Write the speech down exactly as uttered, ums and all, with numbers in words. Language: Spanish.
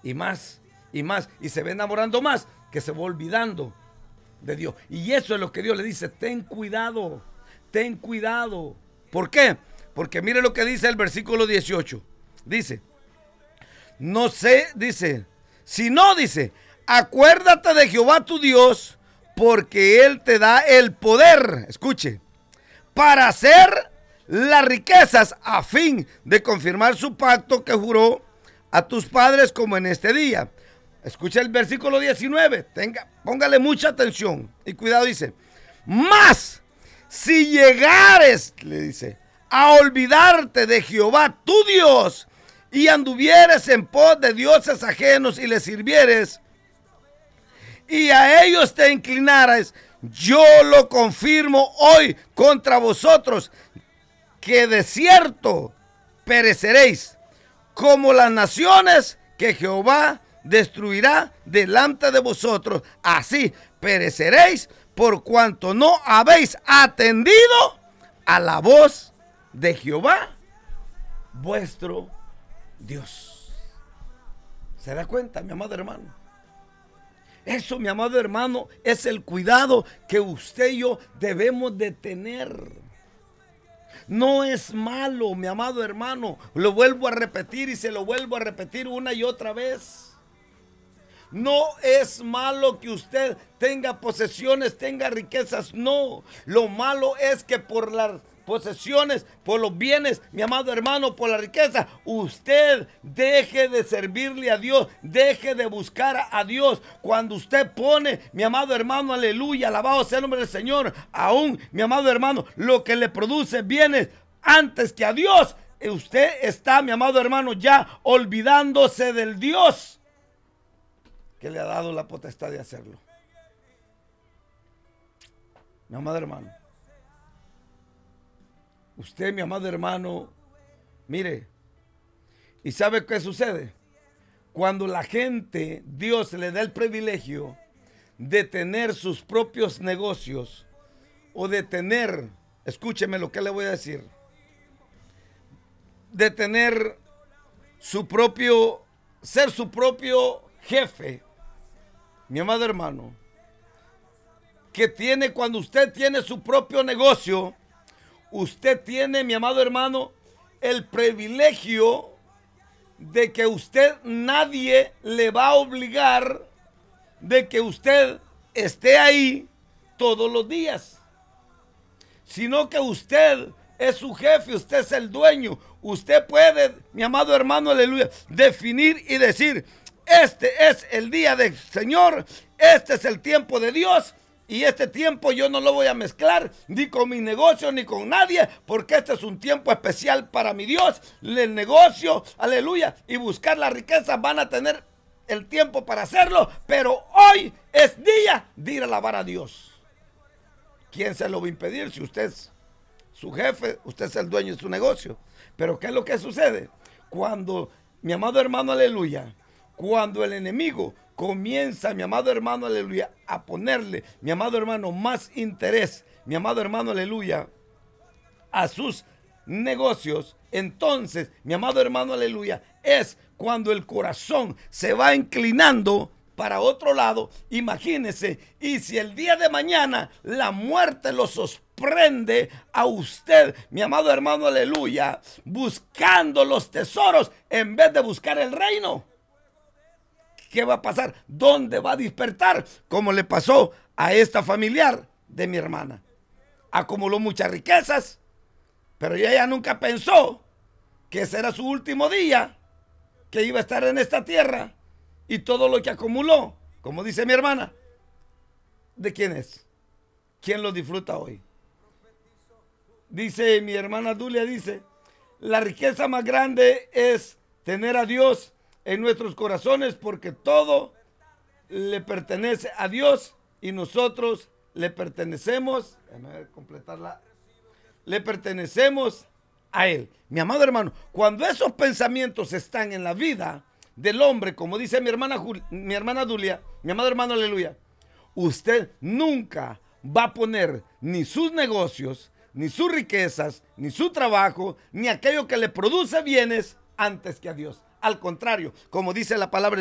y más y más, y se va enamorando más, que se va olvidando de Dios. Y eso es lo que Dios le dice: ten cuidado, ten cuidado. ¿Por qué? Porque mire lo que dice el versículo dieciocho. Dice, no sé, dice, si no, dice, acuérdate de Jehová tu Dios, porque Él te da el poder, escuche, para hacer las riquezas, a fin de confirmar su pacto que juró a tus padres, como en este día. Escucha el versículo diecinueve, tenga, póngale mucha atención y cuidado, dice, mas si llegares, le dice, a olvidarte de Jehová tu Dios y anduvieres en pos de dioses ajenos y les sirvieres y a ellos te inclinares, yo lo confirmo hoy contra vosotros, que de cierto pereceréis como las naciones que Jehová destruirá delante de vosotros. Así pereceréis por cuanto no habéis atendido a la voz de Jehová vuestro Dios. ¿Se da cuenta, mi amado hermano? Eso, mi amado hermano, es el cuidado que usted y yo debemos de tener. No es malo, mi amado hermano, lo vuelvo a repetir y se lo vuelvo a repetir una y otra vez. No es malo que usted tenga posesiones, tenga riquezas, no. Lo malo es que por las posesiones, por los bienes, mi amado hermano, por la riqueza, usted deje de servirle a Dios, deje de buscar a Dios. Cuando usted pone, mi amado hermano, aleluya, alabado sea el nombre del Señor, aún, mi amado hermano, lo que le produce bienes antes que a Dios, usted está, mi amado hermano, ya olvidándose del Dios que le ha dado la potestad de hacerlo. Mi amado hermano, usted, mi amado hermano, mire, ¿y sabe qué sucede? Cuando la gente, Dios le da el privilegio de tener sus propios negocios o de tener, escúcheme lo que le voy a decir, de tener su propio, ser su propio jefe, mi amado hermano, que tiene, cuando usted tiene su propio negocio, usted tiene, mi amado hermano, el privilegio de que usted, nadie le va a obligar de que usted esté ahí todos los días, sino que usted es su jefe, usted es el dueño. Usted puede, mi amado hermano, aleluya, definir y decir, este es el día del Señor, este es el tiempo de Dios. Y este tiempo yo no lo voy a mezclar ni con mi negocio ni con nadie, porque este es un tiempo especial para mi Dios. El negocio, aleluya, y buscar la riqueza van a tener el tiempo para hacerlo, pero hoy es día de ir a alabar a Dios. ¿Quién se lo va a impedir si usted es su jefe, usted es el dueño de su negocio? Pero ¿qué es lo que sucede? Cuando, mi amado hermano, aleluya, cuando el enemigo comienza, mi amado hermano, aleluya, a ponerle, mi amado hermano, más interés, mi amado hermano, aleluya, a sus negocios, entonces, mi amado hermano, aleluya, es cuando el corazón se va inclinando para otro lado. Imagínese, y si el día de mañana la muerte lo sorprende a usted, mi amado hermano, aleluya, buscando los tesoros en vez de buscar el reino, ¿qué va a pasar? ¿Dónde va a despertar? Como le pasó a esta familiar de mi hermana. Acumuló muchas riquezas, pero ella nunca pensó que ese era su último día, que iba a estar en esta tierra, y todo lo que acumuló, como dice mi hermana, ¿de quién es? ¿Quién lo disfruta hoy? Dice mi hermana Dulia, dice, la riqueza más grande es tener a Dios en nuestros corazones, porque todo le pertenece a Dios y nosotros le pertenecemos, déjame completarla, le pertenecemos a Él. Mi amado hermano, cuando esos pensamientos están en la vida del hombre, como dice mi hermana, mi hermana Dulia, mi amado hermano, aleluya, usted nunca va a poner ni sus negocios, ni sus riquezas, ni su trabajo, ni aquello que le produce bienes antes que a Dios. Al contrario, como dice la palabra